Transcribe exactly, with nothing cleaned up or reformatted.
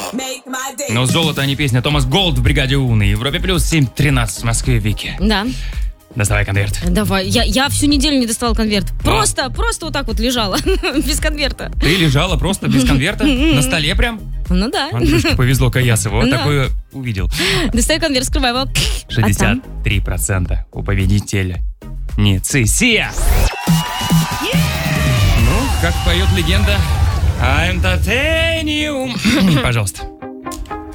Но золото, а не песня. Томас Голд в «Бригаде У» на Европе плюс семь тринадцать в Москве. Вики. Да. Доставай конверт. Давай. Я, я всю неделю не доставала конверт. Просто, а? просто вот так вот лежала. Без конверта. Ты лежала просто без конверта? На столе прям? Ну да. Андрюшке повезло Каясову. Вот Да. такое увидел. Достаю конверт, скрывай его. шестьдесят три процента у победителя. Не Сия. Ну, как поет легенда, I'm titanium. Пожалуйста.